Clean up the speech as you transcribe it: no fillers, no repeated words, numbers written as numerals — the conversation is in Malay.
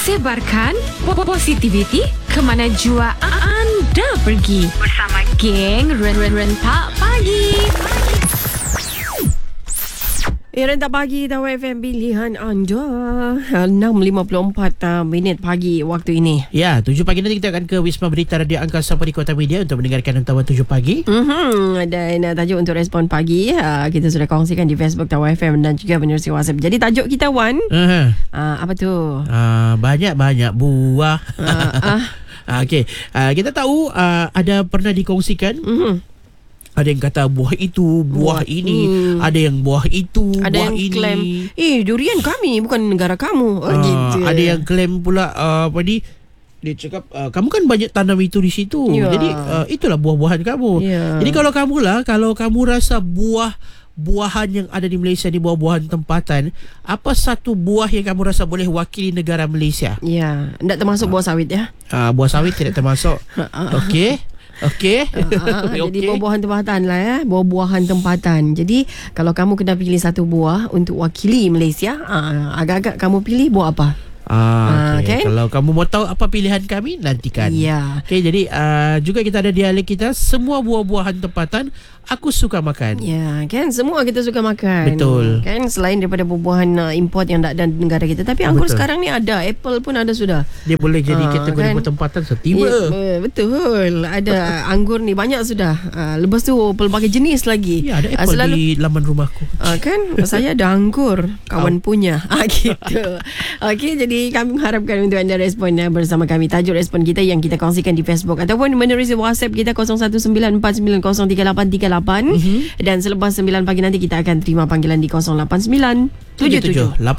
Sebarkan positivity ke mana jua anda pergi bersama geng Rentak Pagi. Rentak Pagi Tawa FM pilihan anda 6.54 minit pagi waktu ini. Ya, 7 pagi nanti kita akan ke Wisma Berita Radio Angkasa di Kota Media untuk mendengarkan Tawa 7 pagi. Dan tajuk untuk respon pagi kita sudah kongsikan di Facebook Tawa FM dan juga menerusi WhatsApp. Jadi tajuk kita Wan, apa tu? Banyak-banyak buah. Okey, kita tahu ada pernah dikongsikan. Ada yang kata buah itu, buah ini, ada yang buah itu, ada buah yang ini. klaim, durian kami bukan negara kamu. Gitu. Ada yang klaim pula dia cakap kamu kan banyak tanam itu di situ. Ya. Jadi itulah buah-buahan kamu. Ya. Jadi kalau kamu rasa buah-buahan yang ada di Malaysia ni buah-buahan tempatan, apa satu buah yang kamu rasa boleh wakili negara Malaysia? Ya, tak termasuk buah sawit ya. Buah sawit tidak termasuk. Okey. Jadi buah-buahan tempatan lah ya. Buah-buahan tempatan. Jadi kalau kamu kena pilih satu buah untuk wakili Malaysia, agak-agak kamu pilih buah apa? Okay. Kalau kamu mau tahu apa pilihan kami, nantikan. Ya. Okay, jadi juga kita ada dialek kita, semua buah-buahan tempatan aku suka makan. Ya, kan semua kita suka makan. Betul. Kan selain daripada buah-buahan import yang tak ada di negara kita, tapi anggur betul. sekarang ni ada, apple pun ada sudah. Dia boleh jadi kategori kan? buah tempatan setiba. Ya, betul. Ada anggur ni banyak sudah. Lepas tu pelbagai jenis lagi. Ya, ada apple di laman rumahku. Kan saya ada anggur kawan punya. Gitu. Okey, jadi kami mengharapkan untuk anda respon bersama kami. Tajuk respon kita yang kita kongsikan di Facebook ataupun menerusi WhatsApp kita 0194903838. Dan selepas 9 pagi nanti kita akan terima panggilan di 089 77 8